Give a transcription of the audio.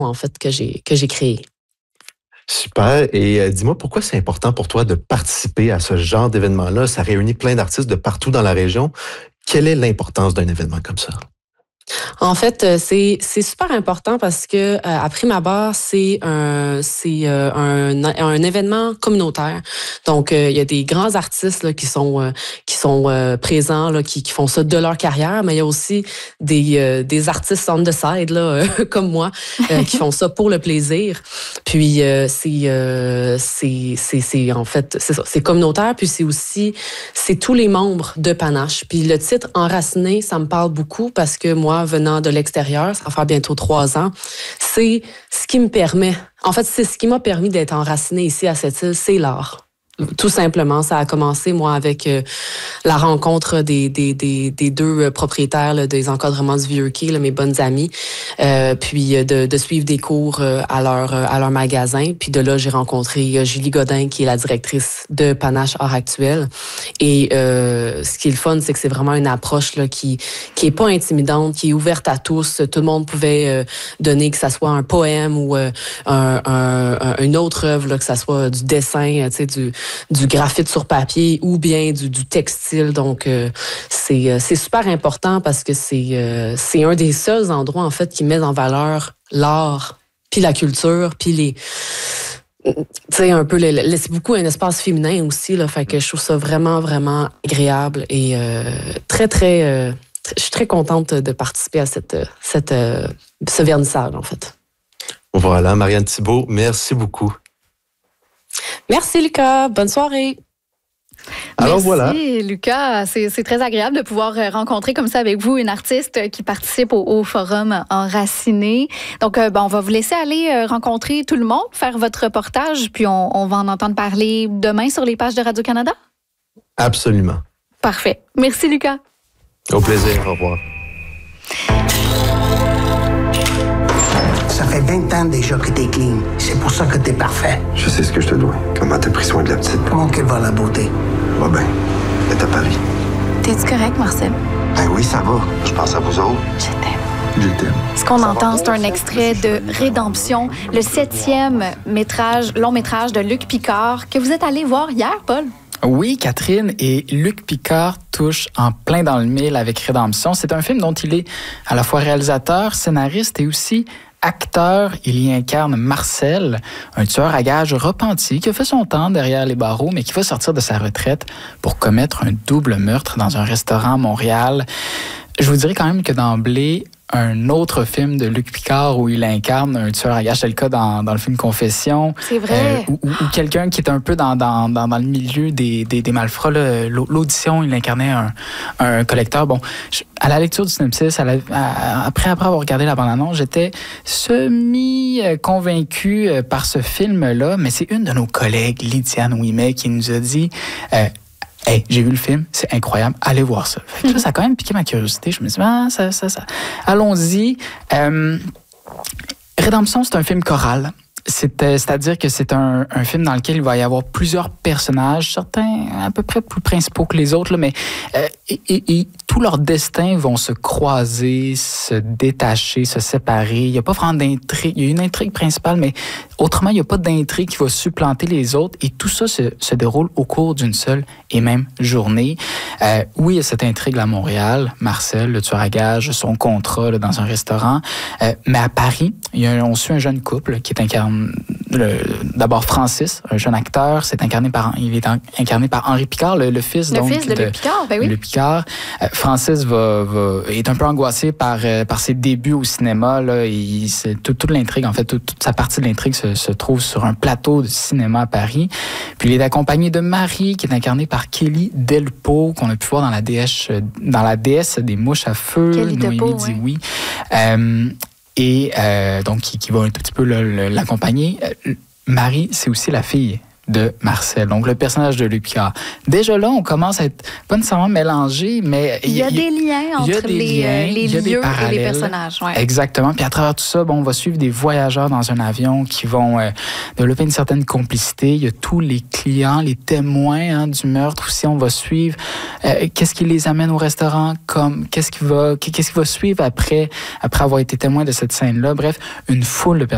en fait, que j'ai créées. Super. Et dis-moi, pourquoi c'est important pour toi de participer à ce genre d'événement-là? Ça réunit plein d'artistes de partout dans la région. Quelle est l'importance d'un événement comme ça? En fait, c'est super important parce que à prime abord, c'est un événement communautaire. Donc il y a des grands artistes là, qui sont présents là, qui font ça de leur carrière, mais il y a aussi des artistes on the side là comme moi qui font ça pour le plaisir. Puis c'est en fait c'est ça, c'est communautaire, puis c'est tous les membres de Panache. Puis le titre Enraciné, ça me parle beaucoup parce que moi, venant de l'extérieur, ça va faire bientôt 3 ans, c'est ce qui me permet, en fait, c'est ce qui m'a permis d'être enracinée ici à cette île, c'est l'art. Tout simplement, ça a commencé, moi, avec la rencontre des deux propriétaires là, des encadrements du Vieux-Quai, là, mes bonnes amies, puis de suivre des cours à leur magasin. Puis de là, j'ai rencontré Julie Godin, qui est la directrice de Panache Art Actuel. Et ce qui est le fun, c'est que c'est vraiment une approche là, qui est pas intimidante, qui est ouverte à tous. Tout le monde pouvait donner, que ça soit un poème ou une autre œuvre, là, que ça soit du dessin, tu sais, du graphite sur papier ou bien du textile. Donc, c'est super important parce que c'est un des seuls endroits, en fait, qui met en valeur l'art, puis la culture, puis tu sais, un peu, c'est beaucoup un espace féminin aussi, là, fait que je trouve ça vraiment, vraiment agréable et très, très... je suis très contente de participer à ce vernissage, en fait. Voilà, Marianne Thibault, merci beaucoup. Merci, Lucas. Bonne soirée. Alors Merci, voilà. Lucas. C'est très agréable de pouvoir rencontrer comme ça avec vous une artiste qui participe au forum Enraciné. Donc, on va vous laisser aller rencontrer tout le monde, faire votre reportage, puis on va en entendre parler demain sur les pages de Radio-Canada? Absolument. Parfait. Merci, Lucas. Au plaisir. Au revoir. Ça fait 20 ans déjà que t'es clean. C'est pour ça que t'es parfait. Je sais ce que je te dois. Comment t'as pris soin de la petite. Comment qu'elle va, la beauté? Va bien. Elle est à Paris. T'es-tu correct, Marcel? Ben oui, ça va. Je pense à vous autres. Je t'aime. Je t'aime. Ce qu'on entend, c'est un extrait de Rédemption, le 7e long métrage de Luc Picard que vous êtes allé voir hier, Paul. Oui, Catherine, et Luc Picard touche en plein dans le mille avec Rédemption. C'est un film dont il est à la fois réalisateur, scénariste et aussi acteur. Il y incarne Marcel, un tueur à gages repenti qui a fait son temps derrière les barreaux, mais qui va sortir de sa retraite pour commettre un double meurtre dans un restaurant à Montréal. Je vous dirais quand même que d'emblée, un autre film de Luc Picard où il incarne un tueur à gages, c'est le cas dans le film Confession. C'est vrai. Ou quelqu'un qui est un peu dans le milieu des malfrats. Là. L'audition, il incarnait un collecteur. Bon, à la lecture du synopsis, après avoir regardé la bande-annonce, j'étais semi-convaincu par ce film-là, mais c'est une de nos collègues, Lydiane Ouimet, qui nous a dit... Hey, j'ai vu le film, c'est incroyable, allez voir ça. Fait que là, ça a quand même piqué ma curiosité. Je me suis dit, ça. Allons-y. Rédemption, c'est un film choral. C'est-à-dire que c'est un film dans lequel il va y avoir plusieurs personnages, certains à peu près plus principaux que les autres, là, mais et tous leurs destins vont se croiser, se détacher, se séparer. Il n'y a pas vraiment d'intrigue. Il y a une intrigue principale, mais autrement, il n'y a pas d'intrigue qui va supplanter les autres. Et tout ça se déroule au cours d'une seule et même journée. Oui, il y a cette intrigue à Montréal. Marcel, le tueur à gages, son contrat là, dans un restaurant. Mais à Paris, on suit un jeune couple qui est incarné. D'abord Francis, un jeune acteur, il est incarné par Henri Picard, le fils, de Luc Picard, ben oui. Luc Picard. Francis est un peu angoissé par ses débuts au cinéma. Là, toute l'intrigue, en fait, toute sa partie de l'intrigue se trouve sur un plateau de cinéma à Paris. Puis il est accompagné de Marie, qui est incarnée par Kelly Delpaux, qu'on a pu voir dans la déesse des mouches à feu, Kelly Delpaux, oui. Et donc, qui va un tout petit peu l'accompagner. Marie, c'est aussi la fille de Marcel, donc le personnage de Luc Picard. Déjà là, on commence à être pas nécessairement mélangé, mais il y a des liens entre les lieux et les personnages. Ouais. Exactement. Puis à travers tout ça, on va suivre des voyageurs dans un avion qui vont développer une certaine complicité. Il y a tous les clients, les témoins du meurtre aussi. On va suivre qu'est-ce qui les amène au restaurant, qu'est-ce qui va suivre après avoir été témoin de cette scène-là. Bref, une foule de personnages.